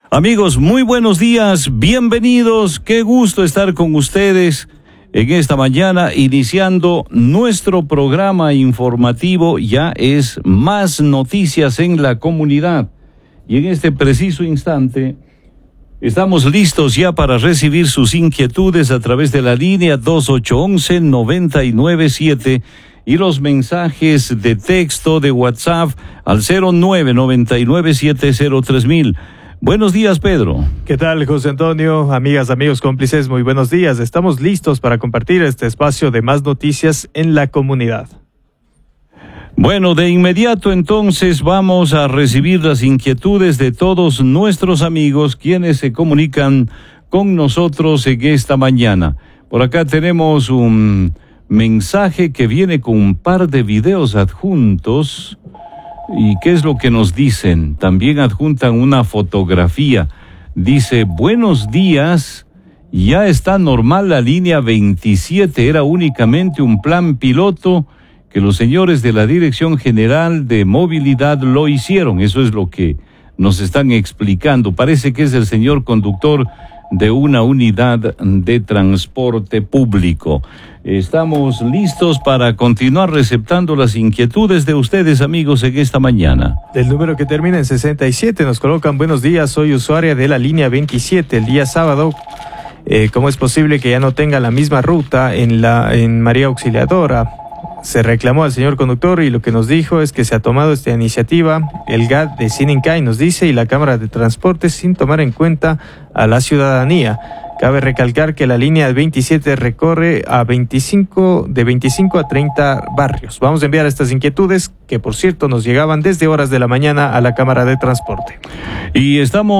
Amigos, muy buenos días, bienvenidos, qué gusto estar con ustedes en esta mañana, iniciando nuestro programa informativo. Ya es Más Noticias en la Comunidad, y en este preciso instante estamos listos ya para recibir sus inquietudes a través de la línea 2811-997 y los mensajes de texto de WhatsApp al 0999703000. Buenos días, Pedro. ¿Qué tal, José Antonio? Amigas, amigos, cómplices, muy buenos días. Estamos listos para compartir este espacio de Más Noticias en la Comunidad. Bueno, de inmediato entonces vamos a recibir las inquietudes de todos nuestros amigos quienes se comunican con nosotros en esta mañana. Por acá tenemos un mensaje que viene con un par de videos adjuntos. ¿Y qué es lo que nos dicen? También adjuntan una fotografía. Dice: buenos días, ya está normal la línea 27, era únicamente un plan piloto que los señores de la Dirección General de Movilidad lo hicieron. Eso es lo que nos están explicando. Parece que es el señor conductor de una unidad de transporte público. Estamos listos para continuar receptando las inquietudes de ustedes, amigos, en esta mañana. Del número que termina en 67 nos colocan: buenos días, soy usuaria de la línea 27. El día sábado, ¿cómo es posible que ya no tenga la misma ruta en María Auxiliadora? Se reclamó al señor conductor y lo que nos dijo es que se ha tomado esta iniciativa el GAT de Sinincay, nos dice, y la Cámara de Transportes, sin tomar en cuenta a la ciudadanía. Cabe recalcar que la línea 27 recorre de 25 a 30 barrios. Vamos a enviar estas inquietudes, que por cierto nos llegaban desde horas de la mañana a la Cámara de Transporte. Y estamos